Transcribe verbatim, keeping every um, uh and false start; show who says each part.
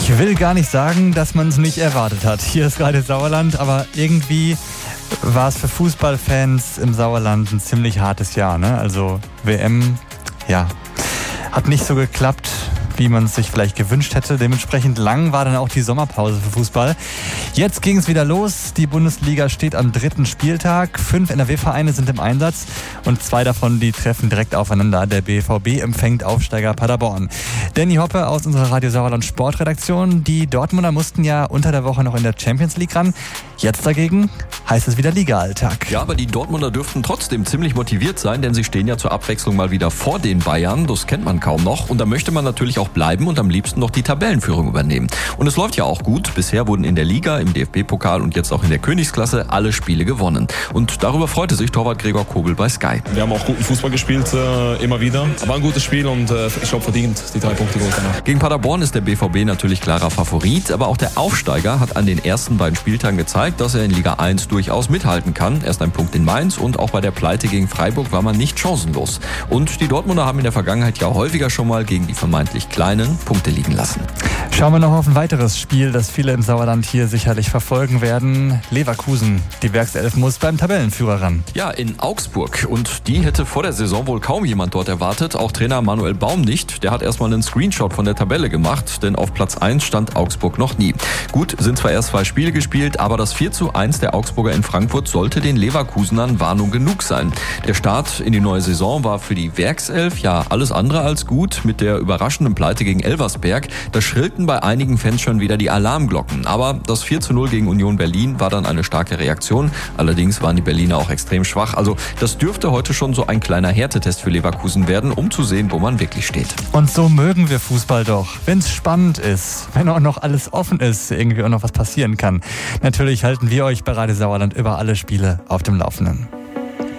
Speaker 1: Ich will gar nicht sagen, dass man es nicht erwartet hat. Hier ist Radio Sauerland, aber irgendwie war es für Fußballfans im Sauerland ein ziemlich hartes Jahr, ne? Also W M, ja, hat nicht so geklappt, wie man es sich vielleicht gewünscht hätte. Dementsprechend lang war dann auch die Sommerpause für Fußball. Jetzt ging es wieder los. Die Bundesliga steht am dritten Spieltag. Fünf N R W-Vereine sind im Einsatz und zwei davon, die treffen direkt aufeinander. Der B V B empfängt Aufsteiger Paderborn. Danny Hoppe aus unserer Radio Sauerland Sportredaktion. Die Dortmunder mussten ja unter der Woche noch in der Champions League ran. Jetzt dagegen heißt es wieder Liga-Alltag.
Speaker 2: Ja, aber die Dortmunder dürften trotzdem ziemlich motiviert sein, denn sie stehen ja zur Abwechslung mal wieder vor den Bayern. Das kennt man kaum noch. Und da möchte man natürlich auch bleiben und am liebsten noch die Tabellenführung übernehmen. Und es läuft ja auch gut. Bisher wurden in der Liga, im D F B-Pokal und jetzt auch in der Königsklasse alle Spiele gewonnen. Und darüber freute sich Torwart Gregor Kobel bei Sky.
Speaker 3: Wir haben auch guten Fußball gespielt, äh, immer wieder. War ein gutes Spiel und äh, ich glaube verdient die drei Punkte geholt.
Speaker 2: Gegen Paderborn ist der B V B natürlich klarer Favorit, aber auch der Aufsteiger hat an den ersten beiden Spieltagen gezeigt, dass er in Liga eins durchaus mithalten kann. Erst ein Punkt in Mainz und auch bei der Pleite gegen Freiburg war man nicht chancenlos. Und die Dortmunder haben in der Vergangenheit ja häufiger schon mal gegen die vermeintlich Kleinen Punkte liegen lassen.
Speaker 1: Schauen wir noch auf ein weiteres Spiel, das viele im Sauerland hier sicherlich verfolgen werden. Leverkusen. Die Werkself muss beim Tabellenführer ran.
Speaker 2: Ja, in Augsburg. Und die hätte vor der Saison wohl kaum jemand dort erwartet. Auch Trainer Manuel Baum nicht. Der hat erstmal einen Screenshot von der Tabelle gemacht, denn auf Platz eins stand Augsburg noch nie. Gut, sind zwar erst zwei Spiele gespielt, aber das vier zu eins der Augsburger in Frankfurt sollte den Leverkusenern Warnung genug sein. Der Start in die neue Saison war für die Werkself ja alles andere als gut. Mit der überraschenden Pleite gegen Elversberg, da schrillten bei einigen Fans schon wieder die Alarmglocken. Aber das vier zu null gegen Union Berlin war dann eine starke Reaktion. Allerdings waren die Berliner auch extrem schwach. Also das dürfte heute schon so ein kleiner Härtetest für Leverkusen werden, um zu sehen, wo man wirklich steht.
Speaker 1: Und so mögen wir Fußball doch. Wenn es spannend ist, wenn auch noch alles offen ist, irgendwie auch noch was passieren kann. Natürlich halten wir euch bei Radio Sauerland über alle Spiele auf dem Laufenden.